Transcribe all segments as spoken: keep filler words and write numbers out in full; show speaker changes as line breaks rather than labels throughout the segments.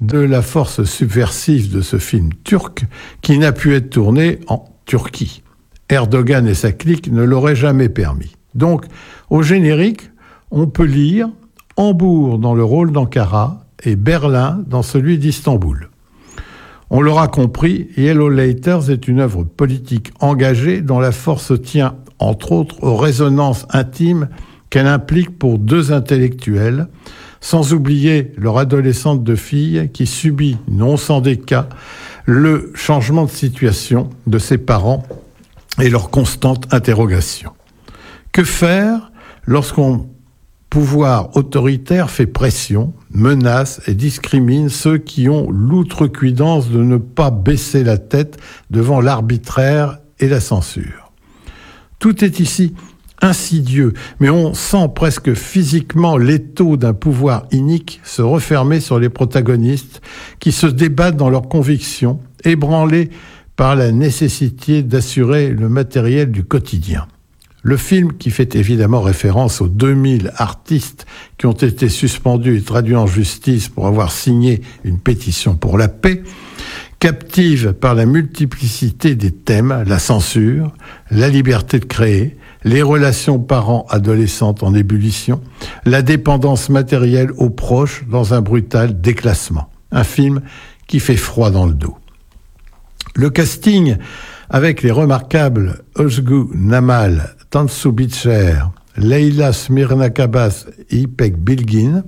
de la force subversive de ce film turc qui n'a pu être tourné en Turquie. Erdogan et sa clique ne l'auraient jamais permis. Donc, au générique, on peut lire Hambourg dans le rôle d'Ankara et Berlin dans celui d'Istanbul. On l'aura compris, Yellow Letters est une œuvre politique engagée dont la force tient, entre autres, aux résonances intimes qu'elle implique pour deux intellectuels, sans oublier leur adolescente de fille qui subit, non sans des cas, le changement de situation de ses parents et leur constante interrogation. Que faire lorsqu'on pouvoir autoritaire fait pression, menace et discrimine ceux qui ont l'outrecuidance de ne pas baisser la tête devant l'arbitraire et la censure. Tout est ici insidieux, mais on sent presque physiquement l'étau d'un pouvoir inique se refermer sur les protagonistes qui se débattent dans leurs convictions, ébranlés par la nécessité d'assurer le matériel du quotidien. Le film, qui fait évidemment référence aux deux mille artistes qui ont été suspendus et traduits en justice pour avoir signé une pétition pour la paix, captive par la multiplicité des thèmes, la censure, la liberté de créer, les relations parents-adolescentes en ébullition, la dépendance matérielle aux proches dans un brutal déclassement. Un film qui fait froid dans le dos. Le casting, avec les remarquables Özgü Namal, Tansu Biçer, Leyla Smirnakabas et İpek Bilgin,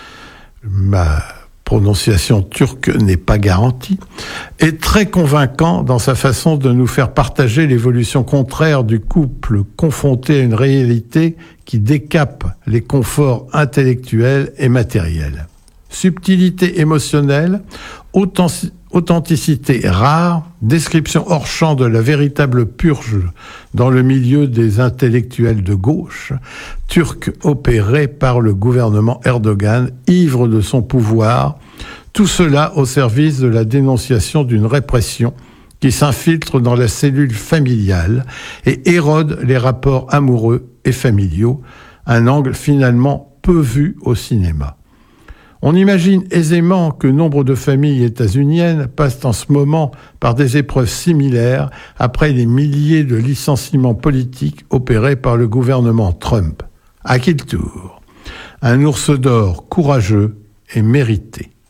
ma prononciation turque n'est pas garantie, est très convaincant dans sa façon de nous faire partager l'évolution contraire du couple confronté à une réalité qui décape les conforts intellectuels et matériels. Subtilité émotionnelle, authenticité, Authenticité rare, description hors champ de la véritable purge dans le milieu des intellectuels de gauche, turcs opérés par le gouvernement Erdogan, ivre de son pouvoir, tout cela au service de la dénonciation d'une répression qui s'infiltre dans la cellule familiale et érode les rapports amoureux et familiaux, un angle finalement peu vu au cinéma. On imagine aisément que nombre de familles états-uniennes passent en ce moment par des épreuves similaires après les milliers de licenciements politiques opérés par le gouvernement Trump. À qui le tour ? Un ours d'or courageux et mérité.